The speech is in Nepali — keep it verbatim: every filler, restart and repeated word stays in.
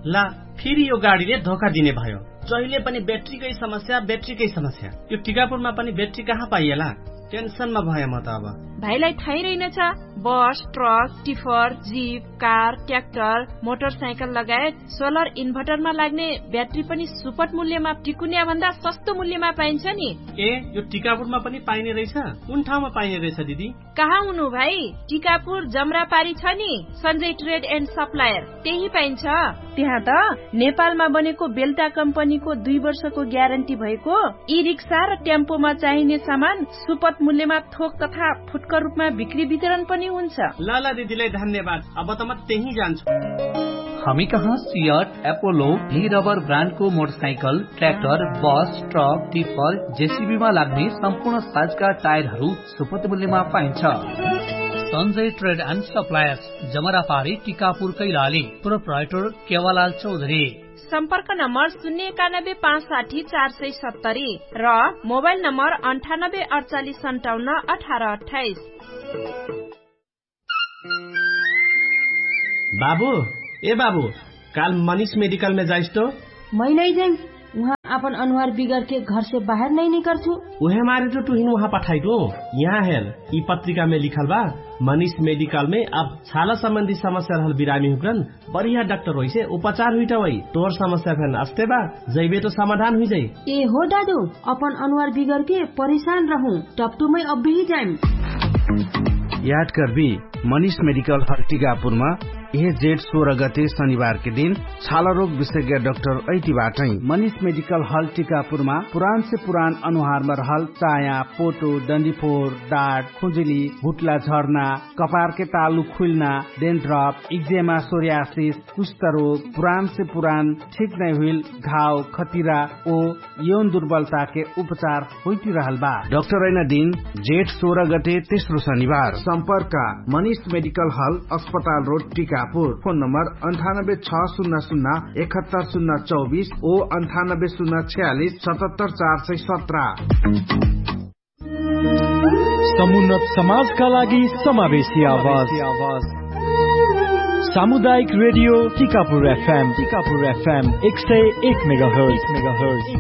ला फेरि यो गाडीले धोका दिने भयो। जहिले पनि ब्याट्रीकै समस्या ब्याट्रीकै समस्या। यो टिकापुरमा पनि ब्याट्री कहाँ पाइएला? टेन्सनमा भए म त अब। भाइलाई थाहै रहेनछ, बस, truck, tipper, jeep, car, tractor, motorcycle लगायत सोलर इन्भर्टरमा लाग्ने ब्याट्री पनि सुपथ मूल्यमा टिकुनिया भन्दा सस्तो मूल्यमा पाइन्छ नि। ए यो टिकापुरमा पनि पाइने रहेछ? कुन ठाउँमा पाइने रहेछ दिदी? कहाँ हुनु भाइ, टिकापुर जमरापारी छ नि सञ्जय ट्रेड एन्ड सप्लायर, त्यही पाइन्छ। त्यहाँ त नेपालमा बनेको बेल्टा कम्पनीको दुई वर्षको ग्यारेन्टी भएको ई रिक्सा र टेम्पोमा चाहिने सामान सुपथ मूल्यमा थोक तथा फुटकर रूपमा बिक्री वितरण पनि हुन्छ। ल ल दिदीलाई धन्यवाद, अब त म त्यही जान्छु। हामी कहाँ सियट, एपोलो, ली रबर ब्रान्डको मोटरसाइकल, ट्र्याक्टर, बस, ट्रक, टिपर, जेसीबीमा लाग्ने सम्पूर्ण साइजका टायरहरू सुपथ मूल्यमा पाइन्छ। Sanjay trade and suppliers, जमरापारी, Tikapur, Kailali. Proprietor केवालाल Chaudhary. सम्पर्क नम्बर शून्य एकानब्बे पाँच साठी चार सय सत्तरी र मोबाइल नम्बर अन्ठानब्बे अडचालिस सन्ताउन्न अठार अठाइस। बाबू ए बाबू, काल मनीष मेडिकल में जाइस तो? मैं नहीं जाऊँ, वहाँ अपन अनुहार बिगड़ के घर से बाहर नहीं निकल छू। उहे मारे तो तुहिन वहाँ पठाई दो। यहाँ है ई पत्रिका में लिखल बा, मनीष मेडिकल में अब छाला संबंधी समस्या रहल बिरामी हुकन बढ़िया डॉक्टर होई से उपचार हुई वही तोर समस्या फैन अस्ते बा जैबे तो समाधान हुई जाये। ए हो दादू, अपन अनुहार बिगड़ के परेशान रहूं, टपटू में अब भी जाए। याद कर भी मनीष मेडिकल हर टिकापुरमा यह जेठ सोह्र गते शनिबार के दिन छाला रोग विशेषज्ञ डाक्टर ऐतीबाटै मनीष मेडिकल हल टिकापुरमा पुरान से पुरान अनुहार में रहल चाया, पोटो, डन्डीफोर, डाँट, खुजुली, भुटला झर्ना, कपार के तालु खुलना, डेन्ड्रफ, इक्जेमा, सोरियासिस, कुष्ठ रोग, पुरान से पुरान ठीक नहीं हुई घाव, खतिरा ओ यौन दुर्बलता के उपचार होती रहल बा। डाक्टर ऐना दिन जेठ सोह्र गते तेस्रो शनिबार। संपर्क मनीष मेडिकल हल, अस्पताल रोड, टिका। फोन नम्बर अंठानब्बे छ शून्य शून्य इकहत्तर शून्य चौबीस ओ अंठानब्बे शून्य छियालीस सतहत्तर चार सय सत्रह। समुन्नत समाजका लागि समावेशी आवाज, सामुदायिक radio Tikapur FM, Tikapur FM एक सय एक मेगाहर्ज।